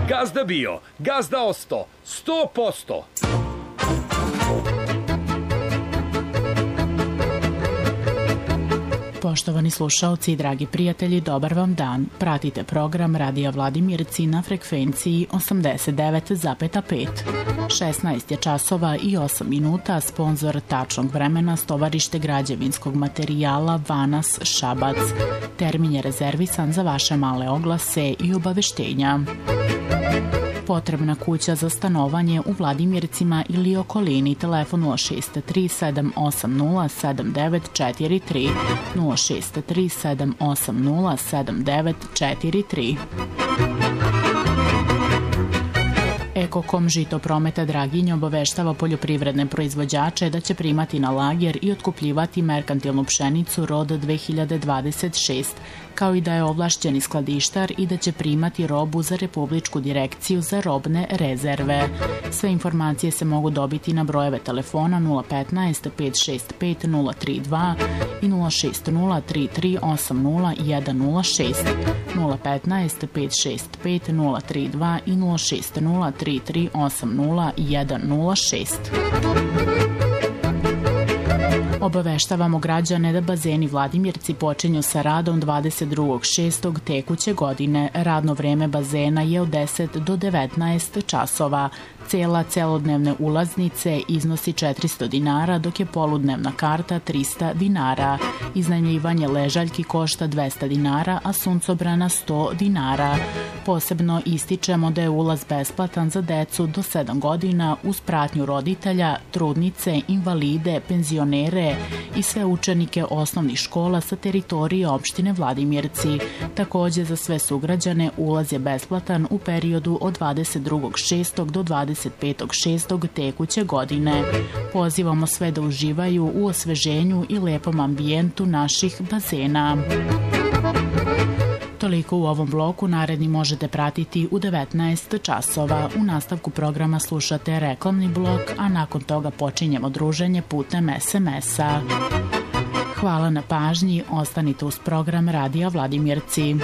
Gazda bio, gazda osto, 100%. Poštovani slušaoci i dragi prijatelji, dobar vam dan. Pratite program Radija Vladimirci na frekvenciji 89,5. 16 je časova i 8 minuta, sponzor tačnog vremena Stovarište građevinskog materijala Vanas Šabac. Termin je rezervisan za vaše male oglase i obaveštenja. Potrebna kuća za stanovanje u Vladimircima ili okolini. Telefon 063 780 7943 063 780 7943. Ekokom Žito prometa Draginje obaveštava poljoprivredne proizvođače da će primati na lager i otkupljivati merkantilnu pšenicu rod 2026, kao i da je ovlašćeni skladištar i da će primati robu za Republičku direkciju za robne rezerve. Sve informacije se mogu dobiti na brojeve telefona 015 565 032 i 060 3380 106, 015 565 032 i 060 3380 106. Obaveštavamo građane da bazeni Vladimirci počinju sa radom 22.6. tekuće godine. Radno vreme bazena je od 10 do 19 časova. Cela celodnevne ulaznice iznosi 400 dinara, dok je poludnevna karta 300 dinara. Iznajmljivanje ležaljki košta 200 dinara, a suncobrana 100 dinara. Posebno ističemo da je ulaz besplatan za decu do 7 godina uz pratnju roditelja, trudnice, invalide, penzionere i sve učenike osnovnih škola sa teritorije opštine Vladimirci. Takođe, za sve sugrađane ulaz je besplatan u periodu od 22.6. do 25.6. tekuće godine. Pozivamo sve da uživaju u osveženju i lepom ambijentu naših bazena. Toliko u ovom bloku, naredni možete pratiti u 19 časova. U nastavku programa slušate reklamni blok, a nakon toga počinjemo druženje putem SMS-a. Hvala na pažnji, ostanite uz program Radija Vladimirci.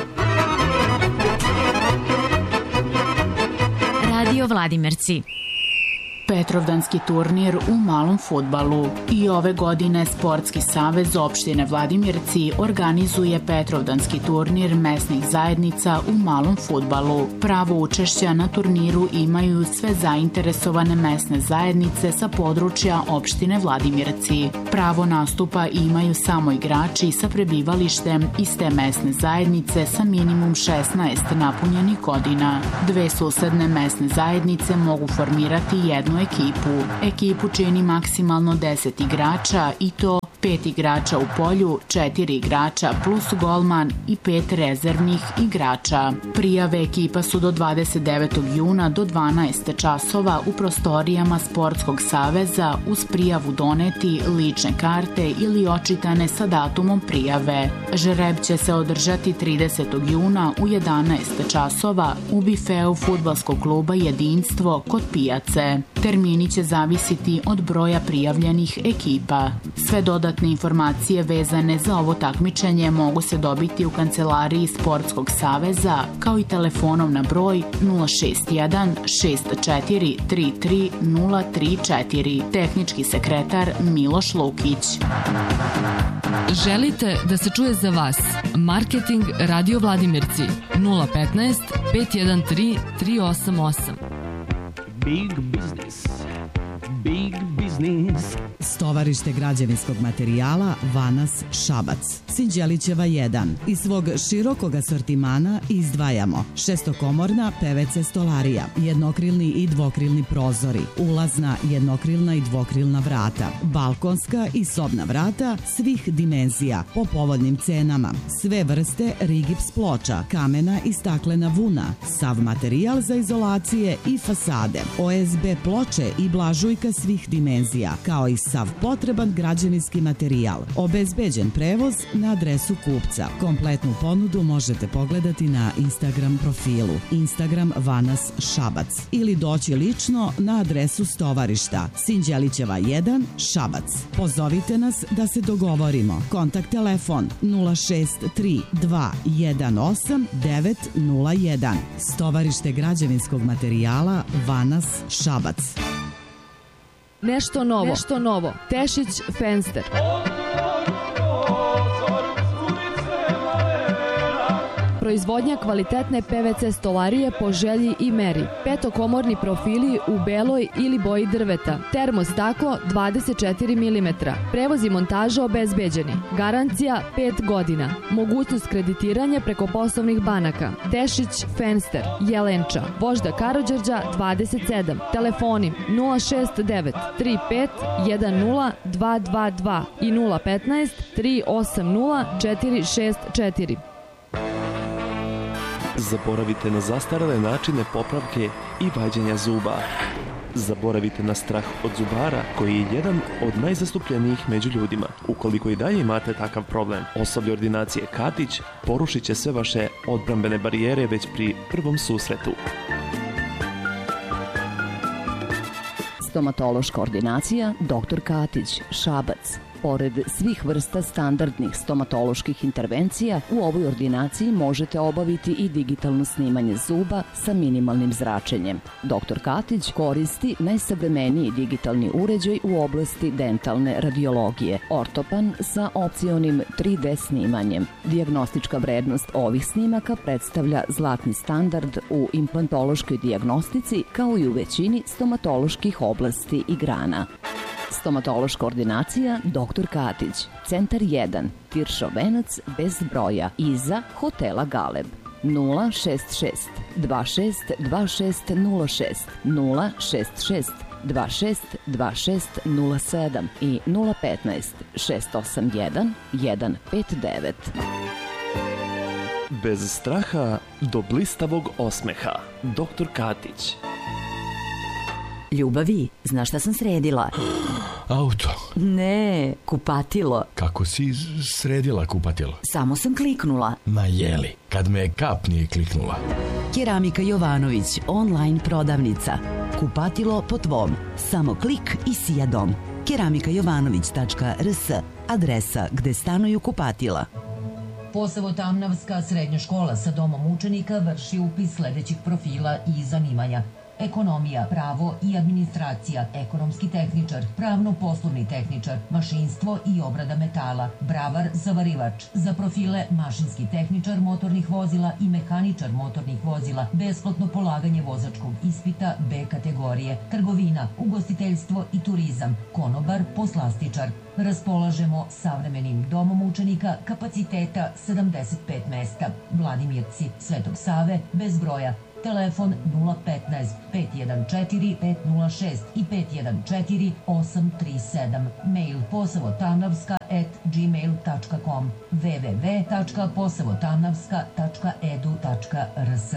Radio Vladimirci. Petrovdanski turnir u malom fudbalu. I ove godine Sportski savez opštine Vladimirci organizuje Petrovdanski turnir mesnih zajednica u malom fudbalu. Pravo učešća na turniru imaju sve zainteresovane mesne zajednice sa područja opštine Vladimirci. Pravo nastupa imaju samo igrači sa prebivalištem iz te mesne zajednice sa minimum 16 napunjenih godina. Dve susedne mesne zajednice mogu formirati jednu ekipu. Ekipu čini maksimalno 10 igrača i to 5 igrača u polju, 4 igrača plus golman i 5 rezervnih igrača. Prijave ekipa su do 29. juna do 12 časova u prostorijama Sportskog saveza uz prijavu doneti lične karte ili očitane sa datumom prijave. Žreb će se održati 30. juna u 11 časova u bifeu fudbalskog kluba Jedinstvo kod pijace. Termini će zavisiti od broja prijavljenih ekipa. Sve dodatne informacije vezane za ovo takmičenje mogu se dobiti u kancelariji Sportskog saveza, kao i telefonom na broj 061 64 33 034. Tehnički sekretar Miloš Lukić. Želite da se čuje za vas? Marketing Radio Vladimirci 015 513 388. Big business. Big business. Stovarište građevinskog materijala Vanas Šabac. Sinđelićeva 1. Iz svog širokog asortimana izdvajamo šestokomorna PVC stolarija, jednokrilni i dvokrilni prozori, ulazna, jednokrilna i dvokrilna vrata, balkonska i sobna vrata svih dimenzija po povoljnim cenama, sve vrste rigips ploča, kamena i staklena vuna, sav materijal za izolacije i fasade, OSB ploče i blažujka svih dimenzija penzija, kao i sav potreban građevinski materijal. Obezbeđen prevoz na adresu kupca. Kompletnu ponudu možete pogledati na Instagram profilu Instagram Vanas Šabac ili doći lično na adresu Stovarišta Sinđelićeva 1 Šabac. Pozovite nas da se dogovorimo. Kontakt telefon 063 218 901. Stovarište građevinskog materijala Vanas Šabac. Nešto novo. Tešić Fenster. Proizvodnja kvalitetne PVC stolarije po želji i meri. Petokomorni profili u beloj ili boji drveta. Termostaklo 24 mm. Prevoz i montaža obezbeđeni. Garancija 5 godina. Mogućnost kreditiranja preko poslovnih banaka. Tešić Fenster, Jelenča, Vožda Karađorđa 27. Telefoni 069 35 10 222 i 015 380 464. Zaboravite na zastarele načine popravke i vađenja zuba. Zaboravite na strah od zubara, koji je jedan od najzastupljenijih među ljudima. Ukoliko i dalje imate takav problem, osoblje ordinacije Katić porušit će sve vaše odbrambene barijere već pri prvom susretu. Stomatološka ordinacija Dr. Katić, Šabac. Pored svih vrsta standardnih stomatoloških intervencija, u ovoj ordinaciji možete obaviti i digitalno snimanje zuba sa minimalnim zračenjem. Dr. Katić koristi najsavremeniji digitalni uređaj u oblasti dentalne radiologije, ortopan sa opcionim 3D snimanjem. Dijagnostička vrednost ovih snimaka predstavlja zlatni standard u implantološkoj dijagnostici, kao i u većini stomatoloških oblasti i grana. Stomatološka ordinacija Dr. Katić, Centar 1, Tiršov venac bez broja, iza hotela Galeb. 066 26 2606, 066 26 2607 i 015 681 159. Bez straha do blistavog osmeha. Dr. Katić. Ljubavi, znaš šta sam sredila? Auto. Ne, kupatilo. Kako si sredila kupatilo? Samo sam kliknula. Ma jeli, kad me kap nije kliknula. Keramika Jovanović, online prodavnica. Kupatilo po tvom. Samo klik i sija dom. keramikajovanović.rs, adresa gde stanuju kupatila. Posevo Tamnavska srednja škola sa domom učenika vrši upis sledećih profila i zanimanja: ekonomija, pravo i administracija, ekonomski tehničar, pravno-poslovni tehničar, mašinstvo i obrada metala, bravar, zavarivač. Za profile mašinski tehničar motornih vozila i mehaničar motornih vozila, besplatno polaganje vozačkog ispita B kategorije, trgovina, ugostiteljstvo i turizam, konobar, poslastičar. Raspolažemo savremenim domom učenika kapaciteta 75 mesta. Vladimirci, Svetog Save, bez broja. Telefon 015 514 506 i 514 837. Mail posevotamnavska@gmail.com, www.posevotamnavska.edu.rs.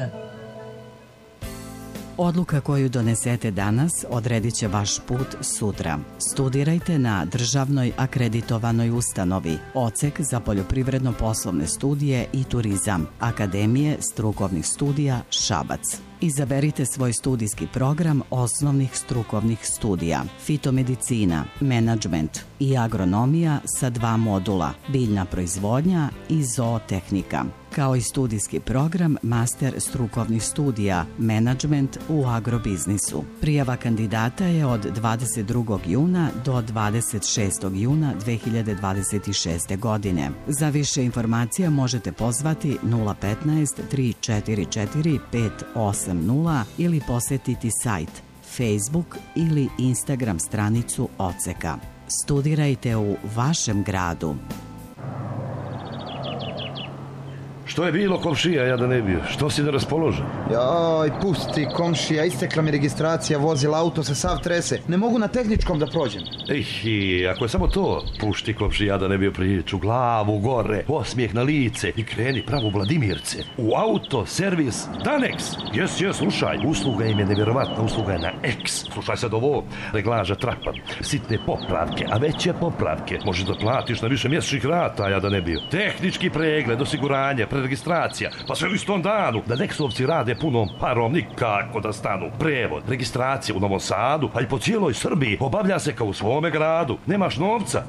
Odluka koju donesete danas odredit će vaš put sutra. Studirajte na državnoj akreditovanoj ustanovi, odsek za poljoprivredno-poslovne studije i turizam, Akademije strukovnih studija Šabac. Izaberite svoj studijski program osnovnih strukovnih studija: fitomedicina, menadžment i agronomija sa 2 modula, biljna proizvodnja i zootehnika, kao i studijski program master strukovnih studija, menadžment u agrobiznisu. Prijava kandidata je od 22. juna do 26. juna 2026. godine. Za više informacija možete pozvati 015 344 580 ili posetiti sajt, Facebook ili Instagram stranicu odseka. Studirajte u vašem gradu. Što je bilo, komšija, ja da ne bio? Što si neraspoložen? Joj, pusti, komšija, istekla mi registracija vozila, auto se sav trese. Ne mogu na tehničkom da prođem. Ako je samo to, pušti, komšija, da ne bio priču, glavu gore, osmijeh na lice i kreni pravo Vladimirce. U auto, servis, Danex. Jes, slušaj, usluga im je nevjerovatna, usluga je na X. Slušaj sad ovo, reglaža trapa, sitne popravke, a veće popravke. Možeš da platiš na više mjesečnih rata, ja da ne bio. Tehnički pregled, osiguranje, preregistracija, pa sve u istom danu. Da Nexovci rade punom parom, nikako da stanu. Prevod, registracija u Novom Sadu, a i po cijeloj Srbiji obavlja se kao u svome gradu. Nemaš novca?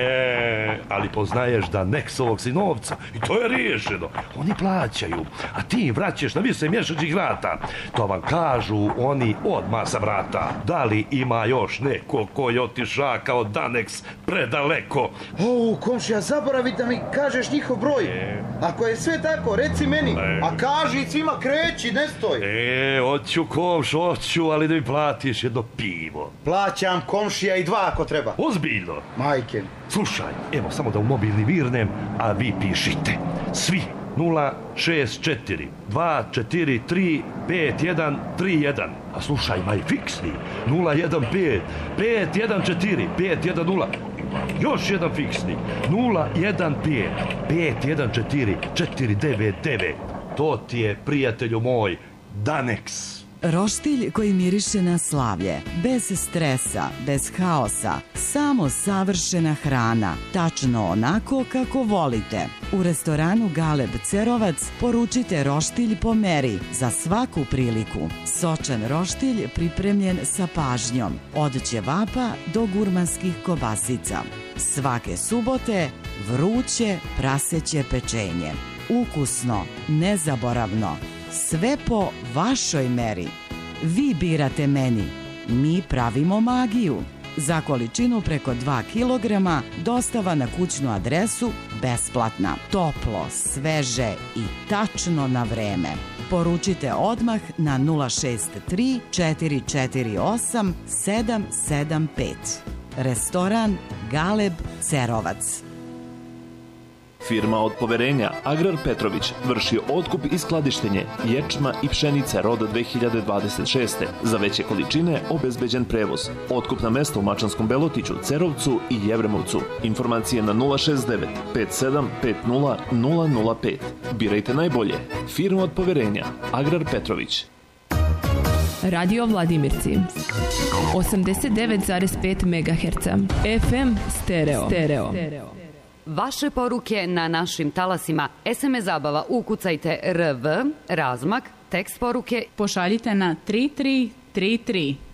Ali poznaješ da Nexovog si novca i to je riješeno. Oni plaćaju, a ti im vraćaš na više mjesečnih rata. To vam kažu oni odmah sa vrata. Da li ima još neko ko je otiša kao Danex predaleko? Komšija, zaboravi da mi kažeš njihov broj. Ako je sve tako, reci meni. A kaži svima, kreći, ne stoj. Hoću, hoću, ali da mi platiš jedno pivo. Plaćam, komšija, i 2 ako treba. Ozbiljno? Majke. Slušaj, evo samo da u mobilni virnem, a vi pišite. Svi 064 243 5131. A slušaj, maj fiksni 015 514 510. Još jedan fiksni 015 514 499. To ti je, prijatelju moj, Danex. Roštilj koji miriše na slavlje, bez stresa, bez haosa, samo savršena hrana, tačno onako kako volite. U restoranu Galeb Cerovac poručite roštilj po meri za svaku priliku. Sočan roštilj pripremljen sa pažnjom, od ćevapa do gurmanskih kobasica. Svake subote vruće praseće pečenje. Ukusno, nezaboravno. Sve po vašoj meri. Vi birate meni, mi pravimo magiju. Za količinu preko 2 kilograma dostava na kućnu adresu besplatna. Toplo, sveže i tačno na vreme. Poručite odmah na 063 448 775. Restoran Galeb Cerovac. Firma od poverenja Agrar Petrović vrši otkup i skladištenje ječma i pšenice roda 2026. Za veće količine obezbeđen prevoz. Otkupna mesta u Mačanskom Belotiću, Cerovcu i Jevremovcu. Informacije na 069 5750 005. Birajte najbolje. Firma od poverenja Agrar Petrović. Radio Vladimirci 89,5 MHz FM stereo. Vaše poruke na našim talasima. SMS zabava, ukucajte RV, razmak, tekst poruke. Pošaljite na 3333.